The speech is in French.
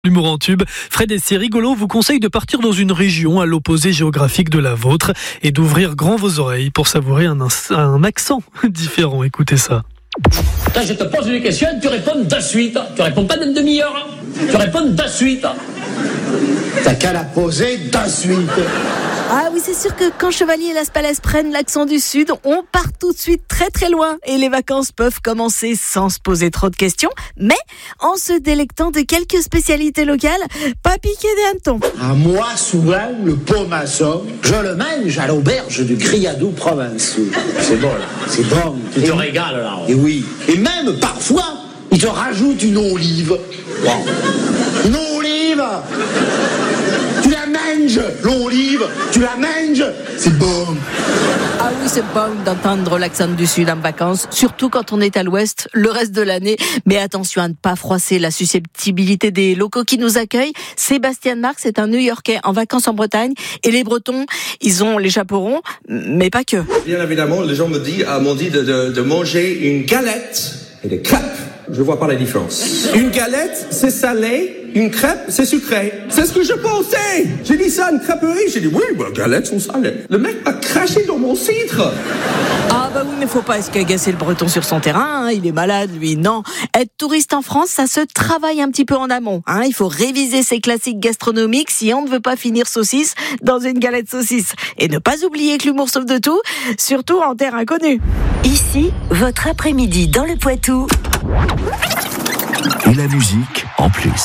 L'humour en tube, Fred et ses rigolos vous conseillent de partir dans une région à l'opposé géographique de la vôtre et d'ouvrir grand vos oreilles pour savourer un accent différent. Écoutez ça. Quand je te pose une question, tu réponds de suite. Tu réponds pas d'une demi-heure. Tu réponds de suite. T'as qu'à la poser de suite. Ah oui, c'est sûr que quand Chevalier et Las Palais prennent l'accent du Sud, on part tout de suite très très loin et les vacances peuvent commencer sans se poser trop de questions, mais en se délectant de quelques spécialités locales, pas piqué des hannetons. À moi, souvent, le pomasson, je le mange à l'auberge du Criadou provençal. C'est bon, là. C'est bon. Tu te régales, là. Et oui. Et même, parfois, ils te rajoutent une olive. Wow. Une olive. Tu la manges, l'olive. Tu la manges. C'est bon. Ah oui, c'est bon d'entendre l'accent du Sud en vacances, surtout quand on est à l'Ouest le reste de l'année. Mais attention à ne pas froisser la susceptibilité des locaux qui nous accueillent. Sébastien Marx est un New-Yorkais en vacances en Bretagne et les Bretons, ils ont les chapeaux ronds, mais pas que. Bien évidemment, les gens m'ont dit de manger une galette et des crêpes. Je vois pas la différence. Une galette, c'est salé. Une crêpe, c'est sucré. C'est ce que je pensais. J'ai dit ça à une crêperie. J'ai dit, oui, galettes sont salées. Le mec a craché dans mon cidre. Ah bah oui, mais faut pas escagacer le Breton sur son terrain, hein. Il est malade, lui, non. Être touriste en France, ça se travaille un petit peu en amont, hein. Il faut réviser ses classiques gastronomiques si on ne veut pas finir saucisse dans une galette saucisse. Et ne pas oublier que l'humour sauve de tout, surtout en terre inconnue. Ici, votre après-midi dans le Poitou. Et la musique en plus.